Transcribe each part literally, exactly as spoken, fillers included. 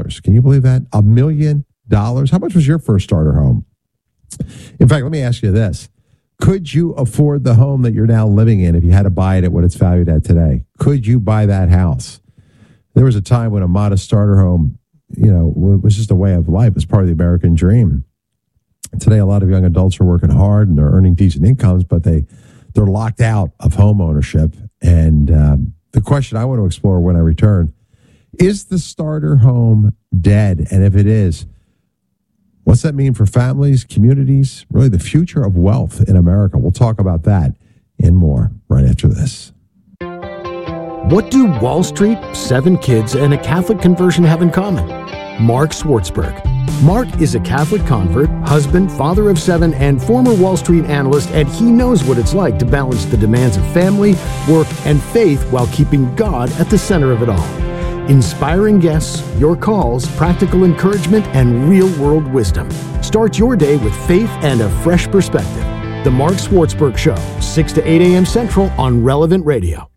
dollars. Can you believe that? A million dollars? How much was your first starter home? In fact, let me ask you this. Could you afford the home that you're now living in if you had to buy it at what it's valued at today? Could you buy that house? There was a time when a modest starter home, you know, was just a way of life. It was part of the American dream. Today, a lot of young adults are working hard and they're earning decent incomes, but they, they're locked out of home ownership. And um, the question I want to explore when I return, is the starter home dead? And if it is, what's that mean for families, communities, really the future of wealth in America? We'll talk about that and more right after this. What do Wall Street, seven kids, and a Catholic conversion have in common? Mark Swartzberg. Mark is a Catholic convert, husband, father of seven, and former Wall Street analyst, and he knows what it's like to balance the demands of family, work, and faith while keeping God at the center of it all. Inspiring guests, your calls, practical encouragement, and real-world wisdom. Start your day with faith and a fresh perspective. The Mark Swartzberg Show, six to eight a.m. Central on Relevant Radio.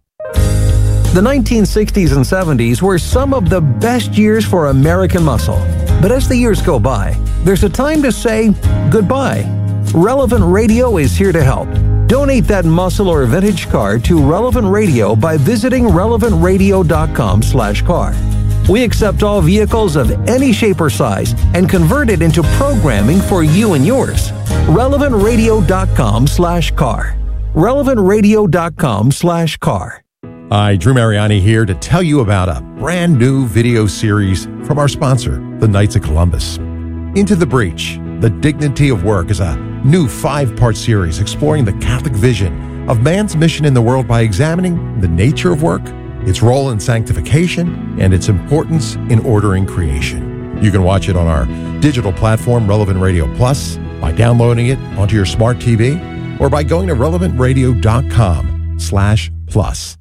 The nineteen sixties and seventies were some of the best years for American muscle. But as the years go by, there's a time to say goodbye. Relevant Radio is here to help. Donate that muscle or vintage car to Relevant Radio by visiting relevant radio dot com slash car. We accept all vehicles of any shape or size and convert it into programming for you and yours. relevant radio dot com slash car. relevant radio dot com slash car. Hi, Drew Mariani here to tell you about a brand new video series from our sponsor, the Knights of Columbus. Into the Breach, The Dignity of Work is a new five-part series exploring the Catholic vision of man's mission in the world by examining the nature of work, its role in sanctification, and its importance in ordering creation. You can watch it on our digital platform, Relevant Radio Plus, by downloading it onto your smart T V, or by going to relevant radio dot com slash plus.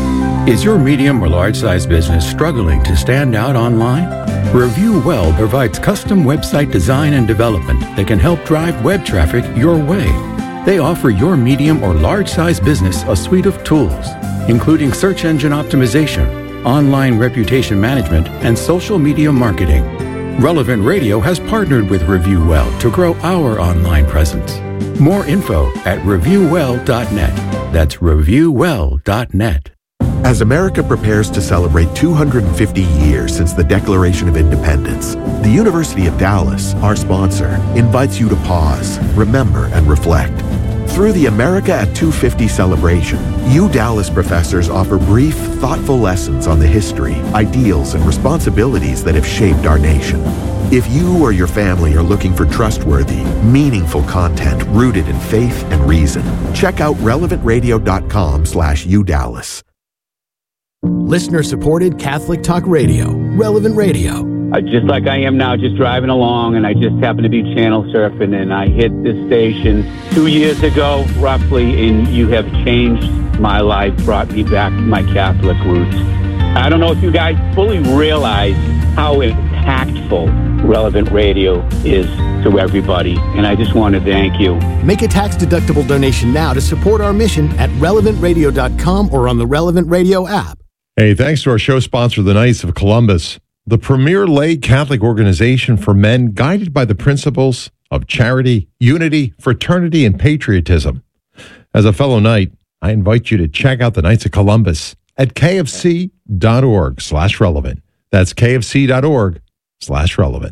Is your medium or large-size business struggling to stand out online? Review Well provides custom website design and development that can help drive web traffic your way. They offer your medium or large-size business a suite of tools, including search engine optimization, online reputation management, and social media marketing. Relevant Radio has partnered with Review Well to grow our online presence. More info at review well dot net. That's review well dot net. As America prepares to celebrate two hundred fifty years since the Declaration of Independence, the University of Dallas, our sponsor, invites you to pause, remember, and reflect. Through the America at two fifty celebration, U Dallas professors offer brief, thoughtful lessons on the history, ideals, and responsibilities that have shaped our nation. If you or your family are looking for trustworthy, meaningful content rooted in faith and reason, check out relevant radio dot com slash U Dallas. Listener-supported Catholic Talk Radio, Relevant Radio. Uh, just like I am now, just driving along, and I just happened to be channel surfing, and I hit this station two years ago, roughly, and you have changed my life, brought me back to my Catholic roots. I don't know if you guys fully realize how impactful Relevant Radio is to everybody, and I just want to thank you. Make a tax-deductible donation now to support our mission at relevant radio dot com or on the Relevant Radio app. Hey, thanks to our show sponsor, the Knights of Columbus, the premier lay Catholic organization for men guided by the principles of charity, unity, fraternity, and patriotism. As a fellow Knight, I invite you to check out the Knights of Columbus at kfc.org slash relevant. That's kfc.org slash relevant.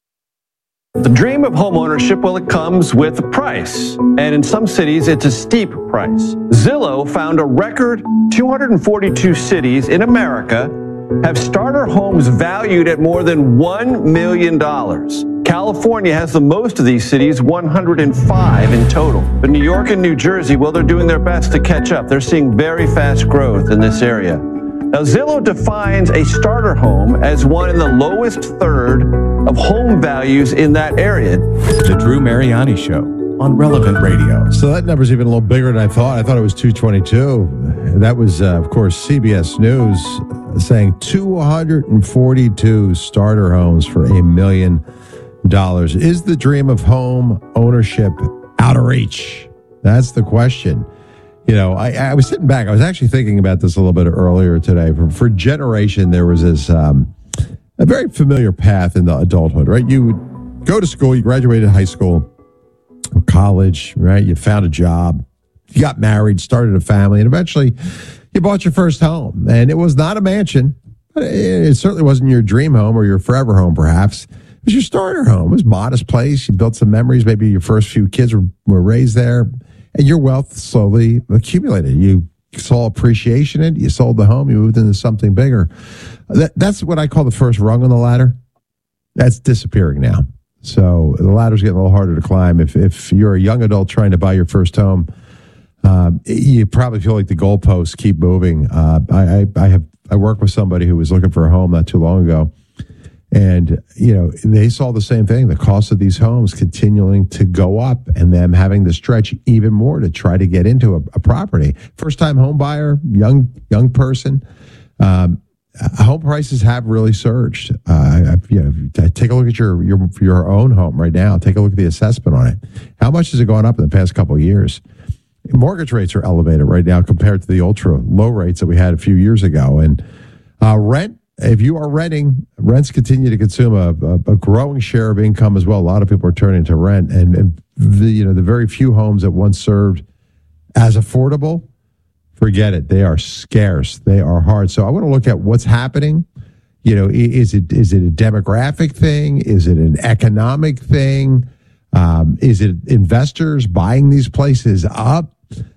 The dream of homeownership, well, it comes with a price. And in some cities, it's a steep price. Zillow found a record two hundred forty-two cities in America have starter homes valued at more than one million dollars. California has the most of these cities, one hundred five in total. But New York and New Jersey, well, they're doing their best to catch up. They're seeing very fast growth in this area. Now, Zillow defines a starter home as one in the lowest third of home values in that area. The Drew Mariani Show on Relevant Radio. So that number's even a little bigger than I thought. I thought it was two twenty-two. That was, uh, of course, C B S News saying two hundred forty-two starter homes for a million dollars. Is the dream of home ownership out of reach? That's the question. You know, I, I was sitting back. I was actually thinking about this a little bit earlier today. For, for a generation, there was this um, a very familiar path into adulthood, right? You would go to school, you graduated high school, college, right? You found a job, you got married, started a family, and eventually you bought your first home. And it was not a mansion, but it certainly wasn't your dream home or your forever home, perhaps. It was your starter home. It was a modest place. You built some memories. Maybe your first few kids were, were raised there, and your wealth slowly accumulated. You saw appreciation in it. You sold the home. You moved into something bigger. That, that's what I call the first rung on the ladder. That's disappearing now. So the ladder's getting a little harder to climb. If if you're a young adult trying to buy your first home, um, you probably feel like the goalposts keep moving. Uh, I, I I have I worked with somebody who was looking for a home not too long ago. And, you know, they saw the same thing, the cost of these homes continuing to go up and them having to stretch even more to try to get into a, a property. First-time home buyer, young young person, um, home prices have really surged. Uh, you know, take a look at your, your your own home right now. Take a look at the assessment on it. How much has it gone up in the past couple of years? Mortgage rates are elevated right now compared to the ultra-low rates that we had a few years ago. And uh, rent, if you are renting, rents continue to consume a, a, a growing share of income as well. A lot of people are turning to rent, and, and the, you know, the very few homes that once served as affordable, forget it. They are scarce. They are hard. So I want to look at what's happening. You know, is it is it a demographic thing? Is it an economic thing? Um, is it investors buying these places up?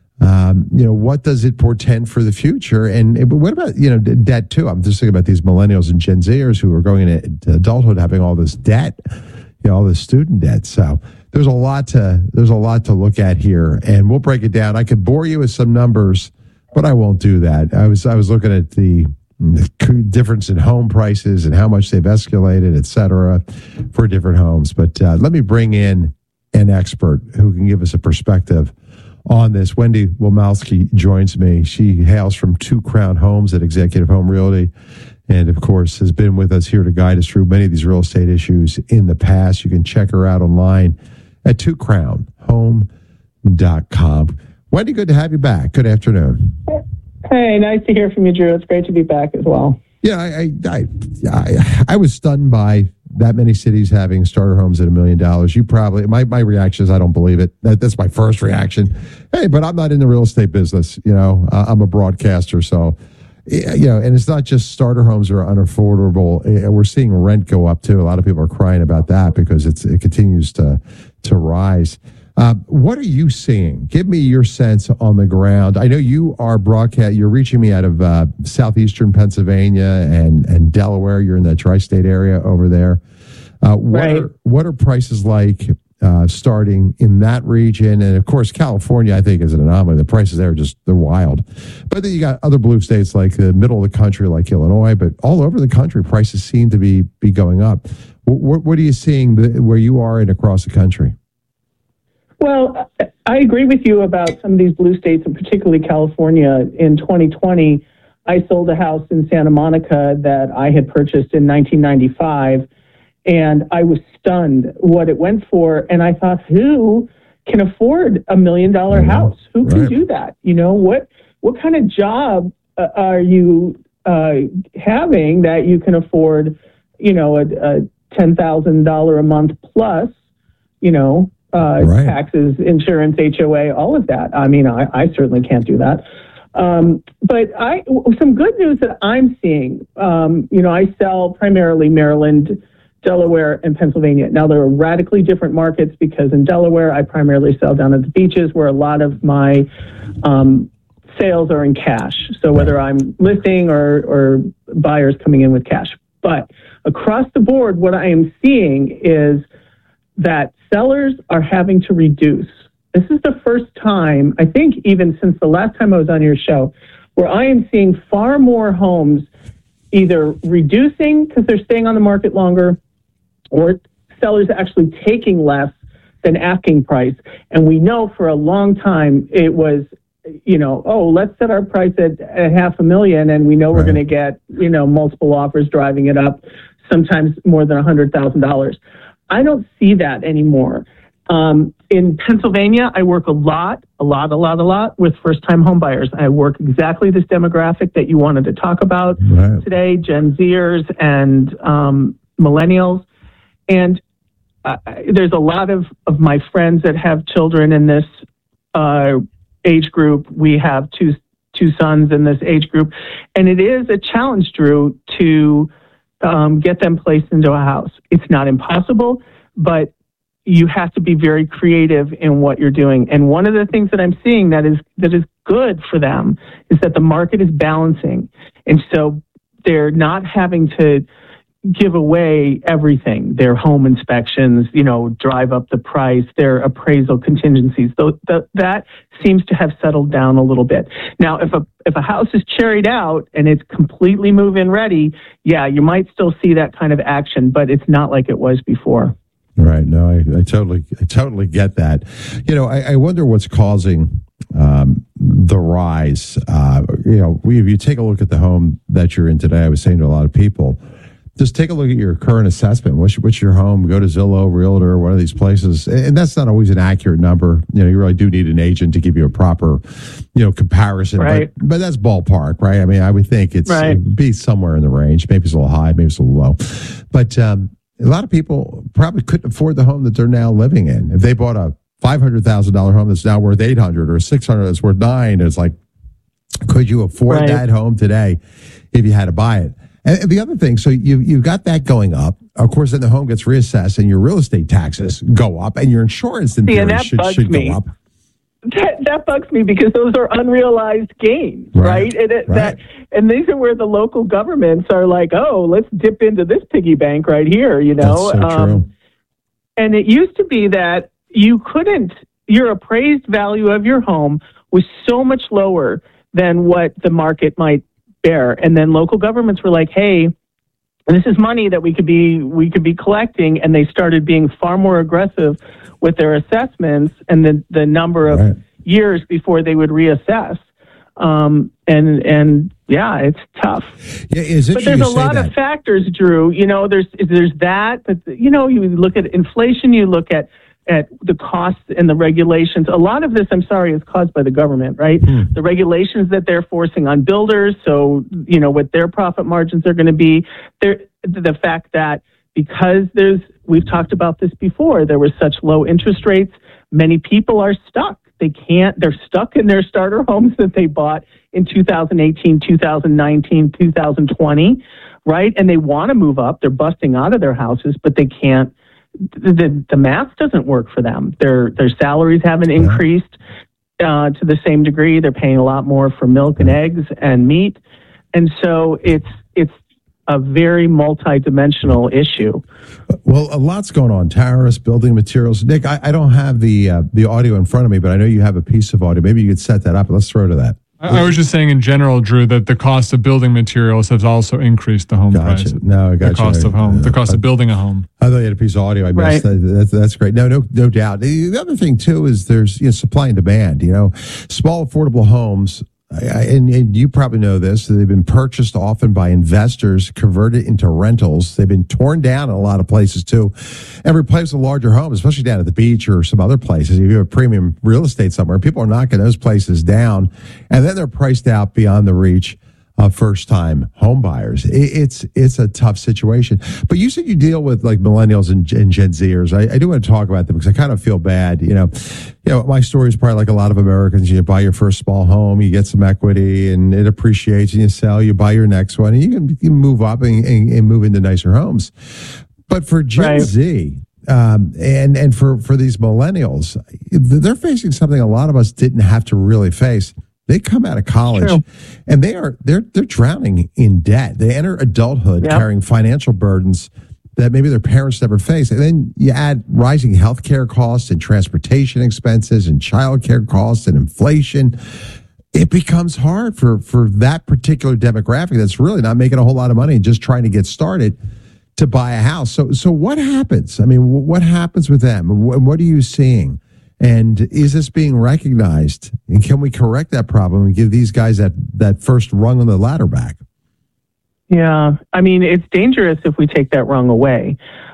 Um, you know, what does it portend for the future? And but what about, you know, debt too? I'm just thinking about these millennials and Gen Zers who are going into adulthood having all this debt, you know, all this student debt. So there's a lot to there's a lot to look at here, and we'll break it down. I could bore you with some numbers, but I won't do that. I was I was looking at the difference in home prices and how much they've escalated, et cetera, for different homes. But uh, let me bring in an expert who can give us a perspective on this. Wendy Womalski joins me. She hails from Two Crown Homes at Executive Home Realty, and of course has been with us here to guide us through many of these real estate issues in the past. You can check her out online at two crown home dot com. Wendy, good to have you back. Good afternoon. Hey, nice to hear from you, Drew. It's great to be back as well. Yeah, I I I, I was stunned by that many cities having starter homes at a million dollars. You probably, my, my reaction is I don't believe it. That, that's my first reaction. Hey, but I'm not in the real estate business. You know, uh, I'm a broadcaster. So, you know, and it's not just starter homes are unaffordable. We're seeing rent go up too. A lot of people are crying about that because it's it continues to, to rise. Uh, what are you seeing? Give me your sense on the ground. I know you are broadcast. You're reaching me out of uh, southeastern Pennsylvania and, and Delaware. You're in the tri-state area over there. Uh, what right. are what are prices like uh, starting in that region? And of course, California, I think, is an anomaly. The prices there are just they're wild. But then you got other blue states like the middle of the country, like Illinois. But all over the country, prices seem to be be going up. What, what are you seeing where you are and across the country? Well, I agree with you about some of these blue states, and particularly California. In twenty twenty, I sold a house in Santa Monica that I had purchased in nineteen ninety-five, and I was stunned what it went for. And I thought, who can afford a million dollar house? Who can right. do that? You know, what what kind of job uh, are you uh, having that you can afford, you know, a, a ten thousand dollars a month plus, you know, Uh, right. taxes, insurance, H O A, all of that. I mean, I, I certainly can't do that. Um, but I, some good news that I'm seeing, um, you know, I sell primarily Maryland, Delaware, and Pennsylvania. Now, there are radically different markets because in Delaware, I primarily sell down at the beaches where a lot of my um, sales are in cash. So whether I'm listing or, or buyers coming in with cash. But across the board, what I am seeing is that sellers are having to reduce. This is the first time, I think even since the last time I was on your show, where I am seeing far more homes either reducing because they're staying on the market longer, or sellers actually taking less than asking price. And we know for a long time it was, you know, oh, let's set our price at a half a million and we know we're right. going to get, you know, multiple offers driving it up, sometimes more than one hundred thousand dollars. I don't see that anymore. Um, in Pennsylvania, I work a lot, a lot, a lot, a lot with first-time home buyers. I work exactly this demographic that you wanted to talk about right. today, Gen Zers and um, millennials. And uh, there's a lot of, of my friends that have children in this uh, age group. We have two two sons in this age group. And it is a challenge, Drew, to um, get them placed into a house. It's not impossible, but you have to be very creative in what you're doing. And one of the things that I'm seeing that is that is good for them is that the market is balancing. And so they're not having to give away everything, their home inspections, you know, drive up the price, their appraisal contingencies. So the, that seems to have settled down a little bit. Now, if a if a house is cherried out and it's completely move-in ready, yeah, you might still see that kind of action, but it's not like it was before. Right. No, I, I totally, I totally get that. You know, I, I wonder what's causing um, the rise. Uh, you know, if you take a look at the home that you're in today, I was saying to a lot of people, just take a look at your current assessment. What's your, what's your home? Go to Zillow, Realtor, one of these places. And that's not always an accurate number. You know, you really do need an agent to give you a proper, you know, comparison. Right. But, but that's ballpark, right? I mean, I would think it's right. it'd be somewhere in the range. Maybe it's a little high, maybe it's a little low. But um, a lot of people probably couldn't afford the home that they're now living in. If they bought a five hundred thousand dollars home that's now worth eight hundred thousand dollars or six hundred thousand dollars that's worth nine, it's like, could you afford right. that home today if you had to buy it? And the other thing, so you, you've got that going up. Of course, then the home gets reassessed and your real estate taxes go up and your insurance in theory yeah, should, should me. go up. That, that bugs me because those are unrealized gains, right? Right. And, it, right. That, and these are where the local governments are like, oh, let's dip into this piggy bank right here, you know? That's so um, true. And it used to be that you couldn't, your appraised value of your home was so much lower than what the market might bear. And then local governments were like, hey, this is money that we could be we could be collecting, and they started being far more aggressive with their assessments and the, the number of right. years before they would reassess. Um, and and yeah, it's tough. Yeah, is it but there's a lot that. of factors, Drew. You know, there's there's that, but you know, you look at inflation, you look at at the costs and the regulations. A lot of this, I'm sorry, is caused by the government, right? Hmm. The regulations that they're forcing on builders, so, you know, what their profit margins are going to be. There, the fact that because there's, we've talked about this before, there were such low interest rates, many people are stuck. They can't, they're stuck in their starter homes that they bought in two thousand eighteen, two thousand nineteen, two thousand twenty, right? And they want to move up. They're busting out of their houses, but they can't. The, the math doesn't work for them. Their their salaries haven't increased uh, to the same degree. They're paying a lot more for milk and eggs and meat, and so it's it's a very multi-dimensional issue. Well, a lot's going on. Tariffs, building materials. Nick, I, I don't have the uh, the audio in front of me, but I know you have a piece of audio. Maybe you could set that up. Let's throw to that. I was just saying in general, Drew, that the cost of building materials has also increased the home gotcha. price. No, I got the cost you. of home, uh, the cost I, of building a home. I thought you had a piece of audio. I missed. Right. That, that's, that's great. No, no, no doubt. The other thing too is there's you know, supply and demand. You know, small affordable homes. I, and, and you probably know this, they've been purchased often by investors, converted into rentals. They've been torn down in a lot of places too, and replaced with larger homes, especially down at the beach or some other places. If you have premium real estate somewhere, people are knocking those places down, and then they're priced out beyond the reach of first-time home buyers. It, it's it's a tough situation. But you said you deal with like millennials and, and Gen Zers. I, I do want to talk about them because I kind of feel bad. You know, you know, my story is probably like a lot of Americans. You buy your first small home, you get some equity, and it appreciates, and you sell, you buy your next one, and you can, you can move up and, and, and move into nicer homes. But for Gen right. Z, um, and and for for these millennials, they're facing something a lot of us didn't have to really face. They come out of college True. and they are they're they're drowning in debt. They enter adulthood yep. carrying financial burdens that maybe their parents never faced. And then you add rising healthcare costs and transportation expenses and childcare costs and inflation. It becomes hard for for that particular demographic that's really not making a whole lot of money and just trying to get started to buy a house. So so what happens? I mean, what happens with them? What are you seeing? And is this being recognized? And can we correct that problem and give these guys that, that first rung on the ladder back? Yeah, I mean, it's dangerous if we take that rung away.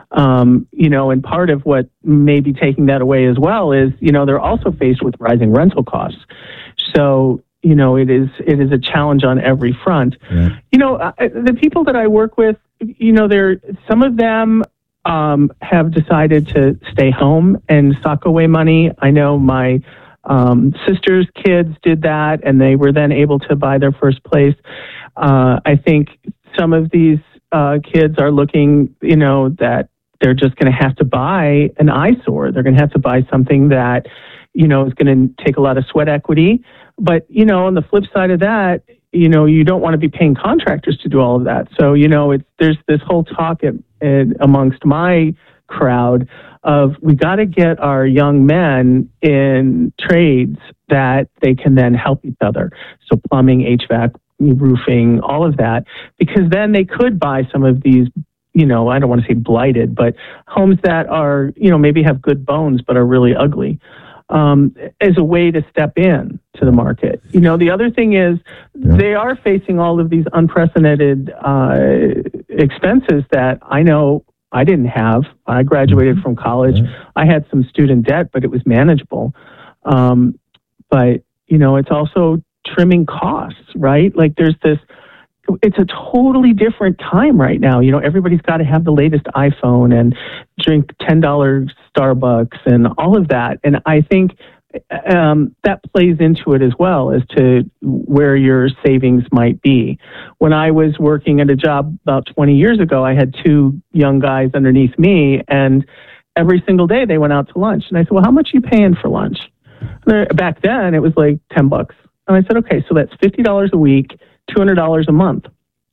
Um, you know, and part of what may be taking that away as well is, you know, they're also faced with rising rental costs. So, you know, it is it is a challenge on every front. Yeah. You know, uh, the people that I work with, you know, they're some of them um, have decided to stay home and sock away money. I know my um, sister's kids did that, and they were then able to buy their first place. Uh, I think some of these uh, kids are looking, you know, that they're just going to have to buy an eyesore. They're going to have to buy something that, you know, is going to take a lot of sweat equity. But, you know, on the flip side of that, you know, you don't want to be paying contractors to do all of that. So, you know, it's there's this whole talk at, at, amongst my crowd of we got to get our young men in trades that they can then help each other. So plumbing, H V A C, roofing, all of that, because then they could buy some of these, you know, I don't want to say blighted, but homes that are, you know, maybe have good bones but are really ugly. Um, as a way to step in to the market. You know, the other thing is yeah. they are facing all of these unprecedented uh, expenses that I know I didn't have. I graduated mm-hmm. from college. Yeah. I had some student debt, but it was manageable. Um, but, you know, it's also trimming costs, right? Like there's this, it's a totally different time right now. You know, everybody's got to have the latest iPhone and drink ten dollars Starbucks and all of that. And I think um, that plays into it as well as to where your savings might be. When I was working at a job about twenty years ago, I had two young guys underneath me, and every single day they went out to lunch. And I said, well, how much are you paying for lunch? And back then it was like ten bucks. And I said, okay, so that's fifty dollars a week, two hundred dollars a month.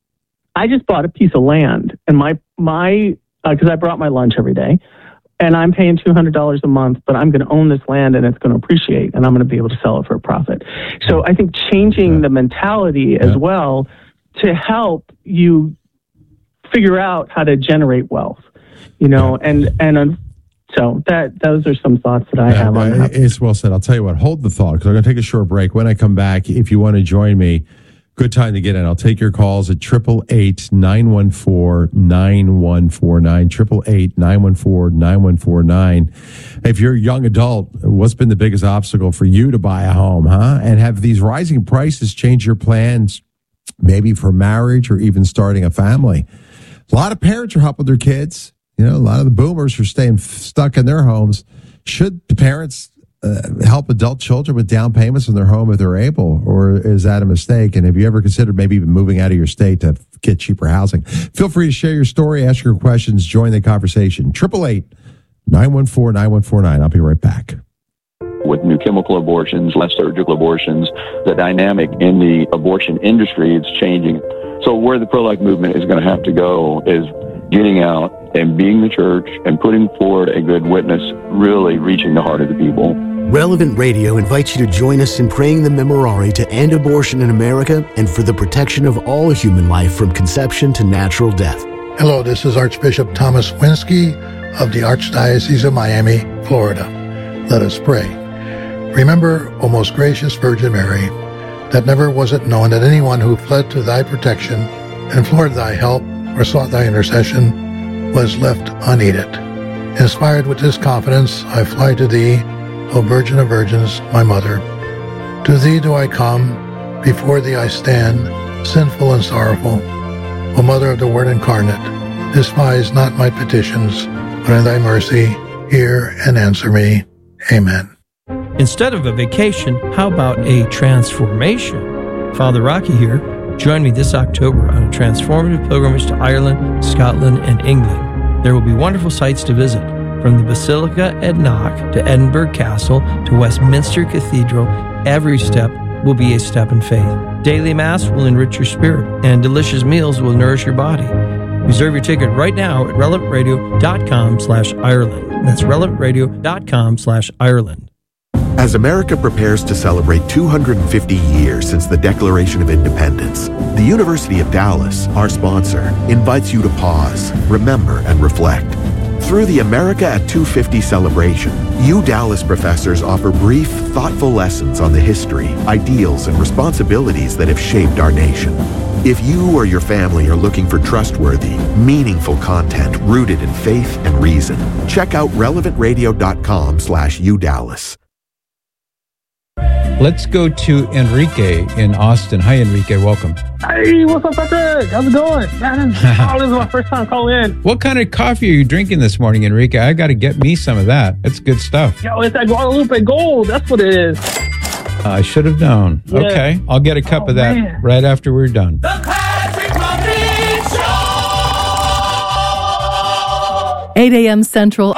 I just bought a piece of land, and my, my, because uh, I brought my lunch every day, and I'm paying two hundred dollars a month, but I'm going to own this land and it's going to appreciate, and I'm going to be able to sell it for a profit. So I think changing yeah. the mentality as yeah. well to help you figure out how to generate wealth, you know, yeah. and, and, um, so that those are some thoughts that I yeah, have on that. It's well said. I'll tell you what, hold the thought, because I'm going to take a short break. When I come back, if you want to join me, good time to get in. I'll take your calls at eight eight eight, nine one four, nine one four nine, eight eight eight, nine one four, nine one four nine. If you're a young adult, what's been the biggest obstacle for you to buy a home, huh? And have these rising prices changed your plans, maybe for marriage or even starting a family? A lot of parents are helping their kids. You know, a lot of the boomers are staying stuck in their homes. Should the parents uh, help adult children with down payments on their home if they're able, or is that a mistake? And have you ever considered maybe even moving out of your state to get cheaper housing? Feel free to share your story, ask your questions, join the conversation. eight eight eight, nine one four, nine one four nine. I'll be right back. With new chemical abortions, less surgical abortions, the dynamic in the abortion industry is changing. So where the pro-life movement is going to have to go is getting out and being the church and putting forward a good witness, really reaching the heart of the people. Relevant Radio invites you to join us in praying the Memorare to end abortion in America and for the protection of all human life from conception to natural death. Hello, this is Archbishop Thomas Winsky of the Archdiocese of Miami, Florida. Let us pray. Remember, O most gracious Virgin Mary, that never was it known that anyone who fled to thy protection, implored thy help, or sought thy intercession, was left unaided. Inspired with this confidence, I fly to thee, O Virgin of Virgins, my Mother. To thee do I come, before thee I stand, sinful and sorrowful. O Mother of the Word incarnate, despise not my petitions, but in thy mercy hear and answer me. Amen. Instead of a vacation, how about a transformation? Father Rocky here. Join me this October on a transformative pilgrimage to Ireland, Scotland, and England. There will be wonderful sights to visit, from the Basilica at Knock to Edinburgh Castle to Westminster Cathedral. Every step will be a step in faith. Daily Mass will enrich your spirit, and delicious meals will nourish your body. Reserve your ticket right now at relevant radio dot com slash Ireland. That's relevant radio dot com slash Ireland. As America prepares to celebrate two hundred fifty years since the Declaration of Independence, the University of Dallas, our sponsor, invites you to pause, remember, and reflect. Through the America at two fifty celebration, U Dallas professors offer brief, thoughtful lessons on the history, ideals, and responsibilities that have shaped our nation. If you or your family are looking for trustworthy, meaningful content rooted in faith and reason, check out relevant radio dot com slash U Dallas. Let's go to Enrique in Austin. Hi, Enrique. Welcome. Hey, what's up, Patrick? How's it going? Man, oh, this is my first time calling in. What kind of coffee are you drinking this morning, Enrique? I got to get me some of that. That's good stuff. Yo, it's that Guadalupe Gold. That's what it is. I should have known. Yeah. Okay, I'll get a cup oh, of that man. right after we're done. eight a.m. Central.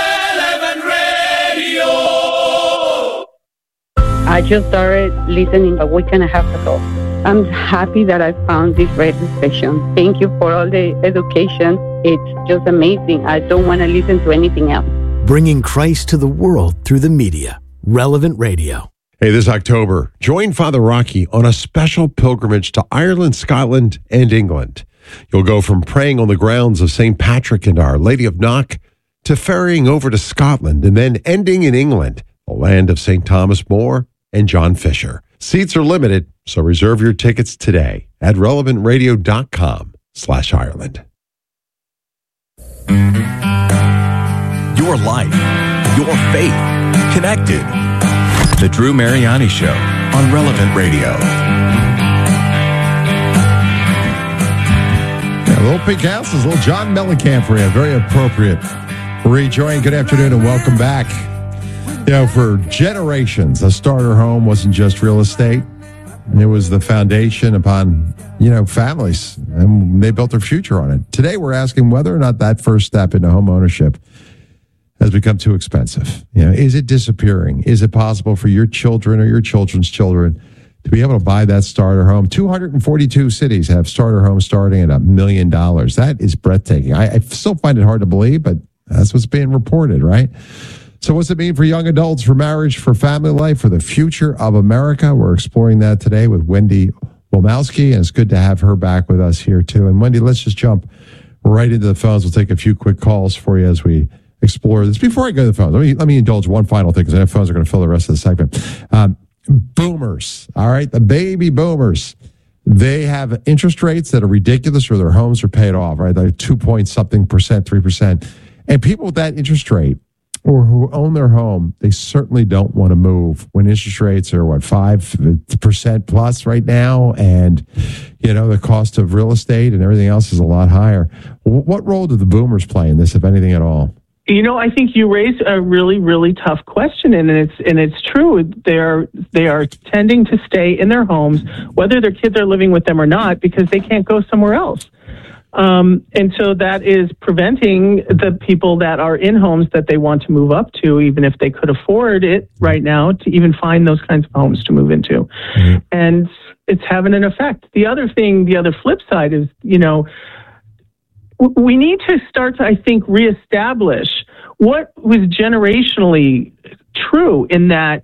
I just started listening a week and a half ago. I'm happy that I found this radio station. Thank you for all the education. It's just amazing. I don't want to listen to anything else. Bringing Christ to the world through the media. Relevant Radio. Hey, this October, join Father Rocky on a special pilgrimage to Ireland, Scotland, and England. You'll go from praying on the grounds of Saint Patrick and Our Lady of Knock to ferrying over to Scotland and then ending in England, the land of Saint Thomas More and John Fisher. Seats are limited, so reserve your tickets today at relevant radio dot com slash Ireland. Your life, your faith, connected. The Drew Mariani Show on Relevant Radio. Yeah, Little Pink Houses, little John Mellencamp for you. Very appropriate. Rejoin. Good afternoon and welcome back. You know, for generations, a starter home wasn't just real estate. It was the foundation upon, you know, families, and they built their future on it. Today, we're asking whether or not that first step into home ownership has become too expensive. You know, is it disappearing? Is it possible for your children or your children's children to be able to buy that starter home? two hundred forty-two cities have starter homes starting at a million dollars. That is breathtaking. I, I still find it hard to believe, but that's what's being reported, right? So what's it mean for young adults, for marriage, for family life, for the future of America? We're exploring that today with Wendy Wolmowski, and it's good to have her back with us here, too. And Wendy, let's just jump right into the phones. We'll take a few quick calls for you as we explore this. Before I go to the phones, let me, let me indulge one final thing, because I know phones are going to fill the rest of the segment. Um, boomers, all right, the baby boomers. They have interest rates that are ridiculous, or their homes are paid off, right? Like two point something percent, three percent. And people with that interest rate, or who own their home, they certainly don't want to move when interest rates are, what, five percent plus right now, and, you know, the cost of real estate and everything else is a lot higher. What role do the boomers play in this, if anything at all? You know, I think you raised a really, really tough question, and it's and it's true. They are they are tending to stay in their homes, whether their kids are living with them or not, because they can't go somewhere else. Um, and so that is preventing the people that are in homes that they want to move up to, even if they could afford it right now, to even find those kinds of homes to move into. Mm-hmm. And it's having an effect. The other thing, the other flip side is, you know, we need to start to, I think, reestablish what was generationally true, in that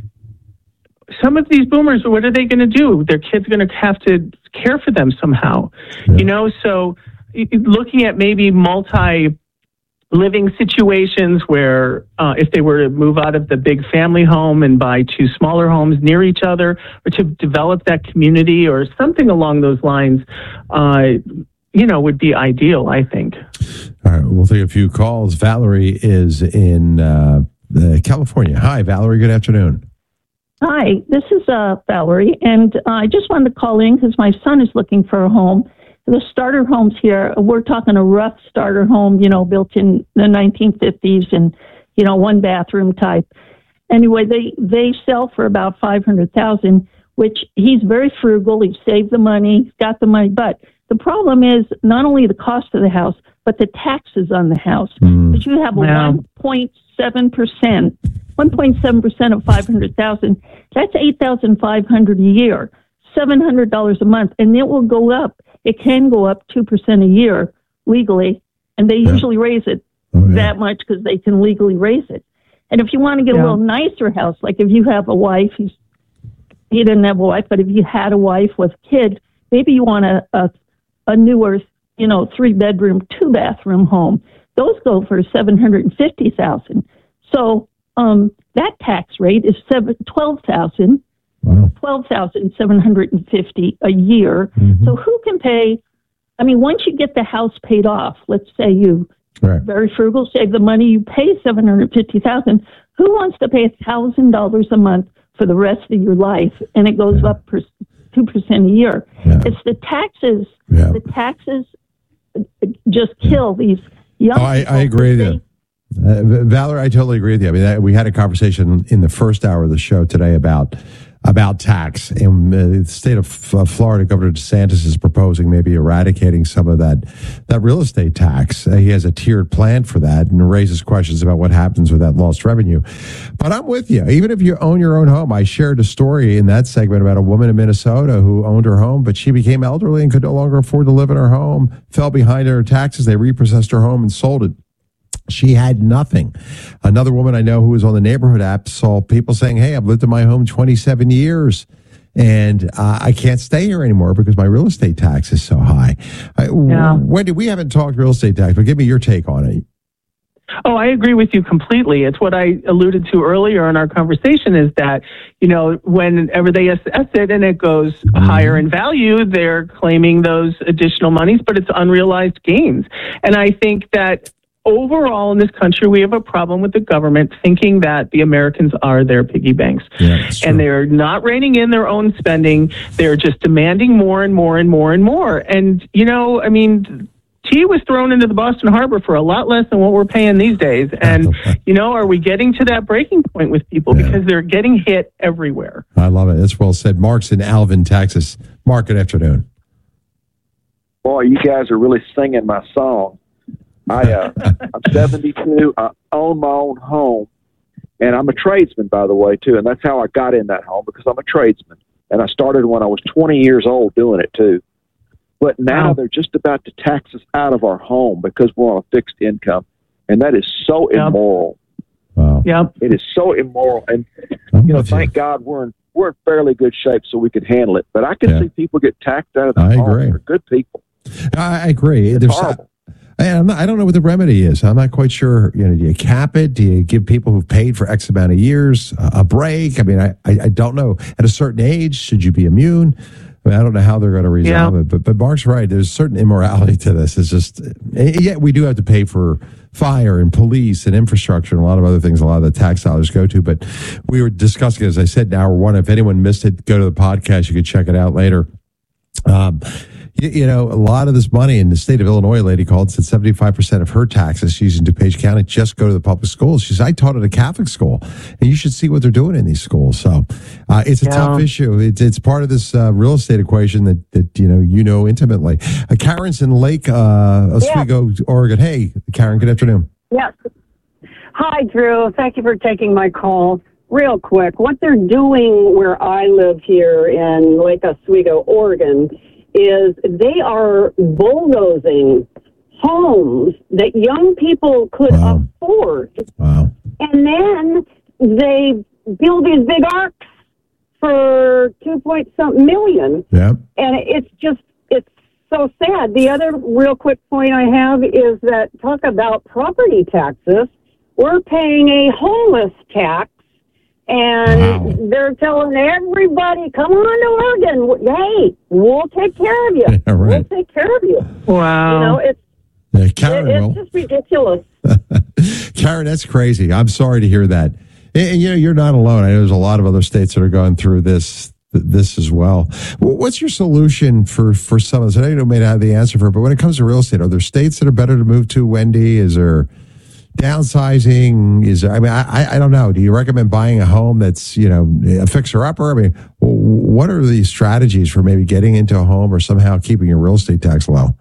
some of these boomers, what are they going to do? Their kids are going to have to care for them somehow, yeah. you know? So looking at maybe multi living situations where uh, if they were to move out of the big family home and buy two smaller homes near each other, or to develop that community or something along those lines, uh, you know, would be ideal, I think. All right, we'll take a few calls. Valerie is in uh, California. Hi, Valerie. Good afternoon. Hi, this is uh, Valerie, and uh, I just wanted to call in because my son is looking for a home. The starter homes here, we're talking a rough starter home, you know, built in the nineteen fifties and, you know, one bathroom type. Anyway, they, they sell for about five hundred thousand dollars, which he's very frugal. He's saved the money, got the money. But the problem is not only the cost of the house, but the taxes on the house. Because mm. you have a wow. one point seven percent. one point seven percent of five hundred thousand dollars, that's eight thousand five hundred dollars a year, seven hundred dollars a month, and it will go up. It can go up two percent a year legally, and they yeah. usually raise it oh, yeah. that much because they can legally raise it. And if you want to get yeah. a little nicer house, like if you have a wife, he's, he didn't have a wife, but if you had a wife with kids, maybe you want a, a, a newer, you know, three-bedroom, two-bathroom home. Those go for seven hundred fifty thousand dollars. So, Um, that tax rate is seven, twelve thousand, wow. twelve thousand seven hundred fifty dollars a year. Mm-hmm. So who can pay? I mean, once you get the house paid off, let's say you right. very frugal, save the money, you pay seven hundred fifty thousand dollars. Who wants to pay one thousand dollars a month for the rest of your life? And it goes yeah. up per, two percent a year. Yeah. It's the taxes. Yeah. The taxes just kill these young oh, I, people. I agree with you. Uh, Valerie, I totally agree with you. I mean, that, we had a conversation in the first hour of the show today about about tax. In uh, the state of uh, Florida, Governor DeSantis is proposing maybe eradicating some of that that real estate tax. Uh, he has a tiered plan for that and raises questions about what happens with that lost revenue. But I'm with you. Even if you own your own home, I shared a story in that segment about a woman in Minnesota who owned her home, but she became elderly and could no longer afford to live in her home, fell behind in her taxes. They repossessed her home and sold it. She had nothing. Another woman I know who was on the neighborhood app saw people saying, hey, I've lived in my home twenty-seven years and uh, I can't stay here anymore because my real estate tax is so high. I, Yeah. Wendy, we haven't talked real estate tax, but give me your take on it. Oh, I agree with you completely. It's what I alluded to earlier in our conversation is that, you know, whenever they assess it and it goes Mm-hmm. higher in value, they're claiming those additional monies, but it's unrealized gains. And I think that overall in this country, we have a problem with the government thinking that the Americans are their piggy banks. Yeah, and they're not reining in their own spending. They're just demanding more and more and more and more. And, you know, I mean, tea was thrown into the Boston Harbor for a lot less than what we're paying these days. And, you know, are we getting to that breaking point with people? Yeah. Because they're getting hit everywhere. I love it. That's well said. Mark's in Alvin, Texas. Mark, good afternoon. Boy, you guys are really singing my song. I, uh, I'm seventy-two. I own my own home, and I'm a tradesman, by the way, too. And that's how I got in that home, because I'm a tradesman. And I started when I was twenty years old doing it, too. But now Wow. they're just about to tax us out of our home because we're on a fixed income. And that is so Yep. immoral. Wow. Yep. It is so immoral. And, I'm you know, with you. thank God we're in, we're in fairly good shape so we could handle it. But I can Yeah. see people get taxed out of their I home. agree. They're good people. I I agree. It's There's, horrible. And I'm not, I don't know what the remedy is. I'm not quite sure. You know, do you cap it? Do you give people who've paid for X amount of years a, a break? I mean, I, I, I don't know. At a certain age, should you be immune? I mean, I don't know how they're going to resolve Yeah. it. But but Mark's right. There's certain immorality to this. It's just, yeah, we do have to pay for fire and police and infrastructure and a lot of other things. A lot of the tax dollars go to. But we were discussing, as I said, in hour one. If anyone missed it, go to the podcast. You could check it out later. Um, you, you know, a lot of this money in the state of Illinois, a lady called and said seventy-five percent of her taxes she's in DuPage County just go to the public schools. She said, I taught at a Catholic school, and you should see what they're doing in these schools. So uh, it's a Yeah. tough issue. It's, it's part of this uh, real estate equation that, that, you know, you know intimately. Uh, Karen's in Lake uh, Oswego, Oregon. Hey, Karen, good afternoon. Yes. Hi, Drew. Thank you for taking my call. Real quick, what they're doing where I live here in Lake Oswego, Oregon, is they are bulldozing homes that young people could Wow. afford. Wow. And then they build these big arcs for two point something million. Yeah. And it's just, it's so sad. The other real quick point I have is that talk about property taxes. We're paying a homeless tax, and Wow. they're telling everybody, come on to Oregon. Hey, we'll take care of you. Yeah, right. We'll take care of you. Wow. You know, it's, Yeah, Karen it, will. it's just ridiculous. Karen, that's crazy. I'm sorry to hear that. And, and, you know, you're not alone. I know there's a lot of other states that are going through this this as well. Wh- What's your solution for for some of this? I know you may not have the answer for it, but when it comes to real estate, are there states that are better to move to, Wendy? Is there downsizing? Is there, I mean, I, I don't know. Do you recommend buying a home that's, you know, a fixer-upper? I mean, wh- what are the strategies for maybe getting into a home or somehow keeping your real estate tax low?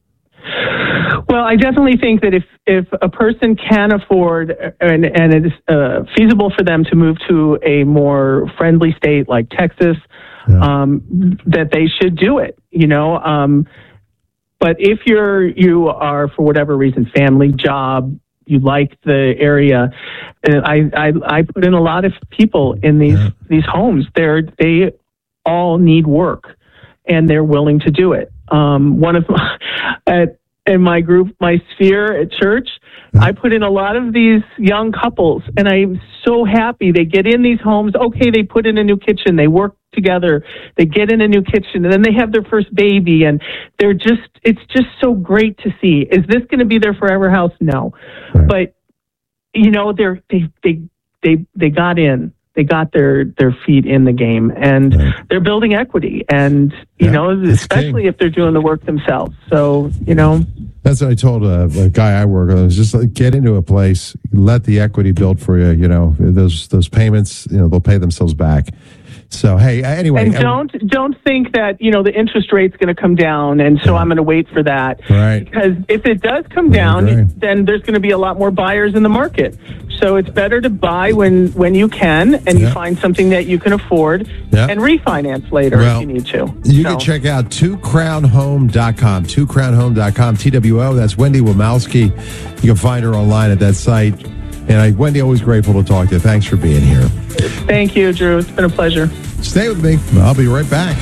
Well, I definitely think that if, if a person can afford and, and it is uh, feasible for them to move to a more friendly state like Texas, um, that they should do it, you know. Um, but if you're, you are, for whatever reason, family, job, you like the area, uh, I, I, I put in a lot of people in these, Yeah. these homes. They're, they all need work, and they're willing to do it. Um, one of my, at, in my group, my sphere at church, I put in a lot of these young couples, and I'm so happy. They get in these homes. Okay, they put in a new kitchen. They work together. They get in a new kitchen, and then they have their first baby, and they're just, it's just so great to see. Is this going to be their forever house? No. Right. But, you know, they're, they, they, they, they got in. They got their, their feet in the game, and right. they're building equity, and, you yeah, know, especially if they're doing the work themselves. So, you know. That's what I told a, a guy I work with. Is just like, get into a place, let the equity build for you. You know, those those payments, you know, they'll pay themselves back. So, hey, anyway. And don't um, don't think that, you know, the interest rate's going to come down, and so yeah. I'm going to wait for that. Right. Because if it does come down, okay. then there's going to be a lot more buyers in the market. So it's better to buy when, when you can, and yeah. you find something that you can afford, yeah. and refinance later well, if you need to. You so. can check out two crown home dot com, two crown home dot com, T W O. That's Wendy Womowski. You can find her online at that site. And I, Wendy, always grateful to talk to you. Thanks for being here. Thank you, Drew. It's been a pleasure. Stay with me. I'll be right back.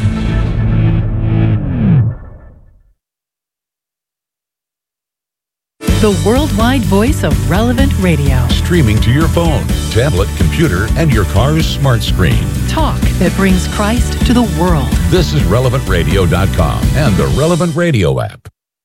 The worldwide voice of Relevant Radio. Streaming to your phone, tablet, computer, and your car's smart screen. Talk that brings Christ to the world. This is relevant radio dot com and the Relevant Radio app.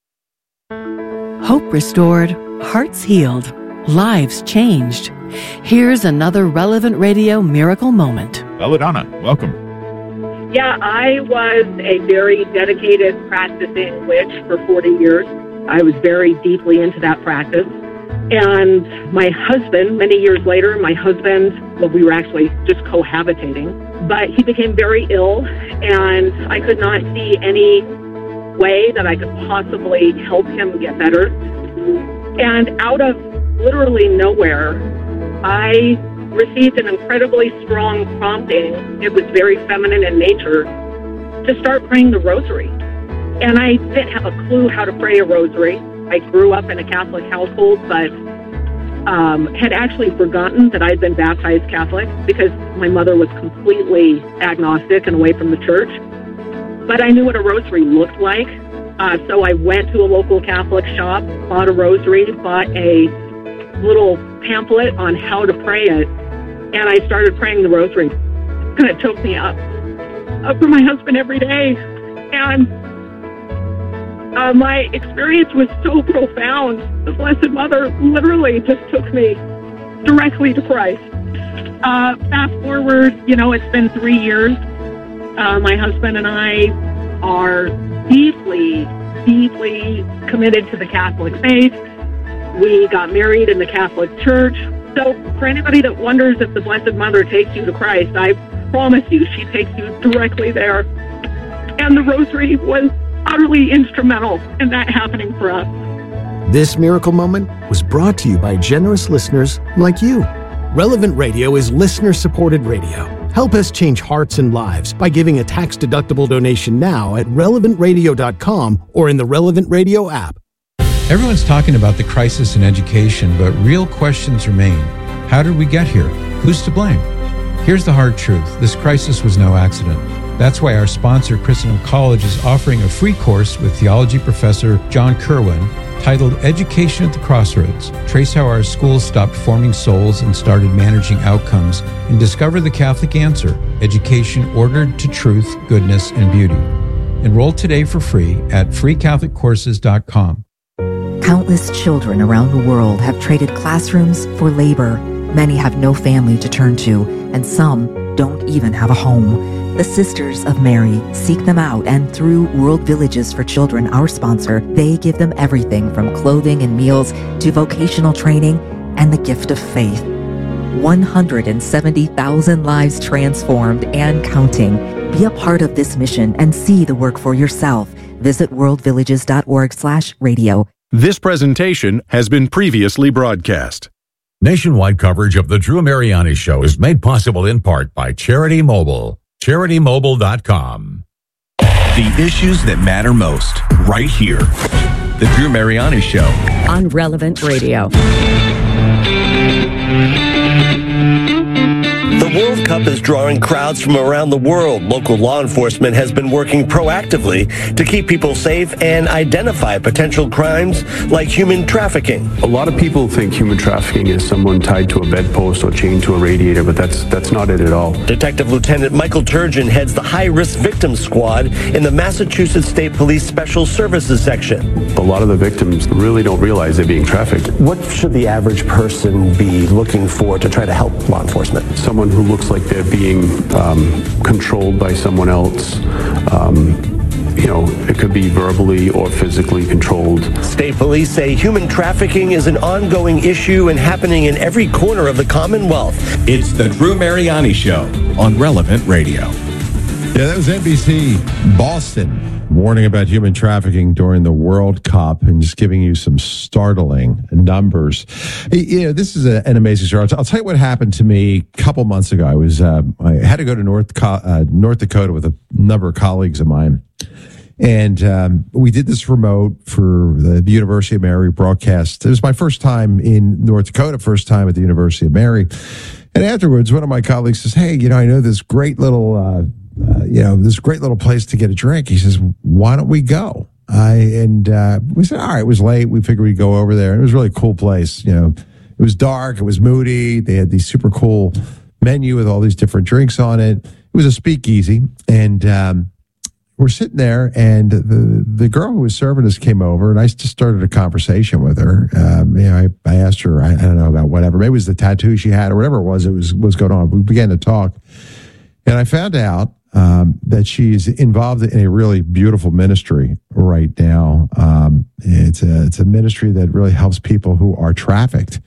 Hope restored, hearts healed, lives changed. Here's another Relevant Radio miracle moment. Belladonna, welcome. Yeah, I was a very dedicated practicing witch for forty years. I was very deeply into that practice. And my husband, many years later, my husband, well, we were actually just cohabitating, but he became very ill, and I could not see any way that I could possibly help him get better. And out of literally nowhere, I received an incredibly strong prompting. It was very feminine in nature, to start praying the rosary. And I didn't have a clue how to pray a rosary. I grew up in a Catholic household, but um, had actually forgotten that I'd been baptized Catholic because my mother was completely agnostic and away from the church. But I knew what a rosary looked like. Uh, so I went to a local Catholic shop, bought a rosary, bought a little pamphlet on how to pray it, and I started praying the rosary. And it took me up, up for my husband every day. And uh, my experience was so profound. The Blessed Mother literally just took me directly to Christ. Uh, fast forward, you know, it's been three years. Uh, my husband and I are deeply, deeply committed to the Catholic faith. We got married in the Catholic Church. So for anybody that wonders if the Blessed Mother takes you to Christ, I promise you she takes you directly there. And the rosary was utterly instrumental in that happening for us. This miracle moment was brought to you by generous listeners like you. Relevant Radio is listener-supported radio. Help us change hearts and lives by giving a tax-deductible donation now at relevant radio dot com or in the Relevant Radio app. Everyone's talking about the crisis in education, but real questions remain. How did we get here? Who's to blame? Here's the hard truth. This crisis was no accident. That's why our sponsor, Christendom College, is offering a free course with theology professor John Kerwin titled Education at the Crossroads. Trace how our schools stopped forming souls and started managing outcomes, and discover the Catholic answer, education ordered to truth, goodness, and beauty. Enroll today for free at free catholic courses dot com. Countless children around the world have traded classrooms for labor. Many have no family to turn to, and some don't even have a home. The Sisters of Mary seek them out, and through World Villages for Children, our sponsor, they give them everything from clothing and meals to vocational training and the gift of faith. one hundred seventy thousand lives transformed and counting. Be a part of this mission and see the work for yourself. Visit world villages dot org slash radio. This presentation has been previously broadcast. Nationwide coverage of the Drew Mariani Show is made possible in part by Charity Mobile. charity mobile dot com. The issues that matter most, right here. The Drew Mariani Show. On Relevant Radio. The World Cup is drawing crowds from around the world. Local law enforcement has been working proactively to keep people safe and identify potential crimes like human trafficking. A lot of people think human trafficking is someone tied to a bedpost or chained to a radiator, but that's that's not it at all. Detective Lieutenant Michael Turgeon heads the high-risk victim squad in the Massachusetts State Police Special Services section. A lot of the victims really don't realize they're being trafficked. What should the average person be looking for to try to help law enforcement? Someone who looks like they're being um, controlled by someone else. Um, you know, it could be verbally or physically controlled. State police say human trafficking is an ongoing issue and happening in every corner of the Commonwealth. It's the Drew Mariani Show on Relevant Radio. Yeah, that was N B C Boston warning about human trafficking during the World Cup and just giving you some startling numbers. You know, this is a, an amazing story. I'll, t- I'll tell you what happened to me a couple months ago. I was uh, I had to go to North Co- uh, North Dakota with a number of colleagues of mine. And um, we did this remote for the, the University of Mary broadcast. It was my first time in North Dakota, first time at the University of Mary. And afterwards, one of my colleagues says, hey, you know, I know this great little, uh, uh, you know, this great little place to get a drink. He says, why don't we go? I And uh, we said, all right, it was late. We figured we'd go over there. And it was a really cool place. You know, it was dark. It was moody. They had these super cool menu with all these different drinks on it. It was a speakeasy. And, um, we're sitting there, and the the girl who was serving us came over, and I just started a conversation with her. Um, you know, I, I asked her, I, I don't know about whatever, maybe it was the tattoo she had or whatever it was. It was was going on. We began to talk, and I found out um, that she's involved in a really beautiful ministry right now. Um, it's a it's a ministry that really helps people who are trafficked,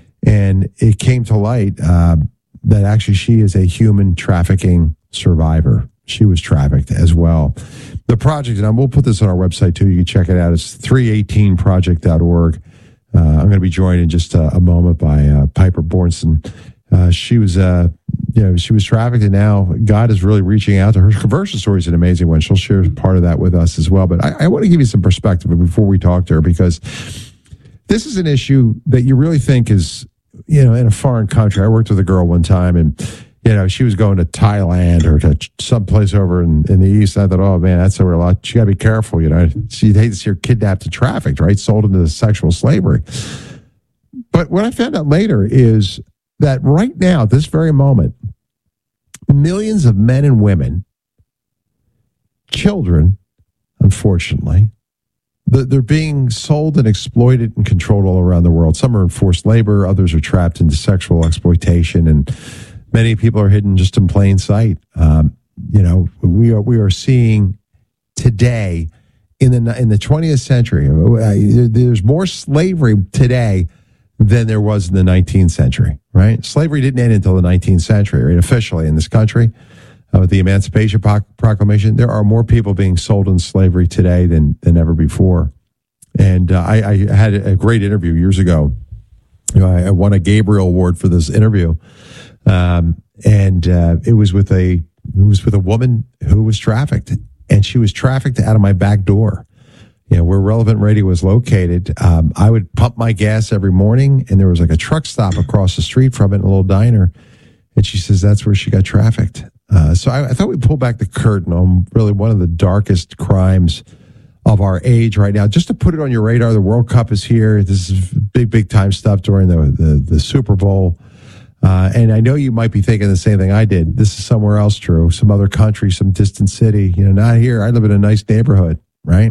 and it came to light uh, that actually she is a human trafficking survivor. She was trafficked as well. The project, and we'll put this on our website too. You can check it out. It's three eighteen project dot org. Uh, I'm going to be joined in just a, a moment by uh, Piper Bornson. Uh, she was, uh, you know, she was trafficked, and now God is really reaching out to her. Her conversion story is an amazing one. She'll share part of that with us as well. But I, I want to give you some perspective before we talk to her, because this is an issue that you really think is, you know, in a foreign country. I worked with a girl one time, and you know, she was going to Thailand or to someplace over in, in the East. I thought, oh, man, that's over a lot. She got to be careful, you know. She'd hate to see her kidnapped and trafficked, right? Sold into sexual slavery. But what I found out later is that right now, at this very moment, millions of men and women, children, unfortunately, they're being sold and exploited and controlled all around the world. Some are in forced labor. Others are trapped into sexual exploitation, and many people are hidden just in plain sight. Um, you know, we are we are seeing today in the in the twentieth century. Uh, there's more slavery today than there was in the nineteenth century. Right? Slavery didn't end until the nineteenth century, right? Officially in this country, uh, with the Emancipation Proclamation, there are more people being sold in slavery today than than ever before. And uh, I, I had a great interview years ago. You know, I, I won a Gabriel Award for this interview. Um, and, uh, it was with a, it was with a woman who was trafficked, and she was trafficked out of my back door. You know, where Relevant Radio was located. Um, I would pump my gas every morning, and there was like a truck stop across the street from it, a little diner. And she says that's where she got trafficked. Uh, so I, I thought we'd pull back the curtain on really one of the darkest crimes of our age right now. Just to put it on your radar, the World Cup is here. This is big, big time stuff during the, the, the Super Bowl. Uh, and I know you might be thinking the same thing I did. This is somewhere else, Drew, some other country, some distant city. You know, not here. I live in a nice neighborhood, right?